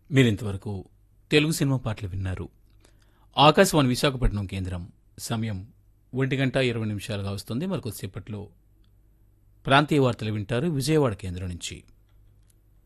మీరింతవరకు తెలుగు సినిమా పాటలు విన్నారు. ఆకాశవాణి విశాఖపట్నం కేంద్రం సమయం 1:20 వస్తుంది. మరికొద్దిసేపట్లో ప్రాంతీయ వార్తలు వింటారు విజయవాడ కేంద్రం నుంచి.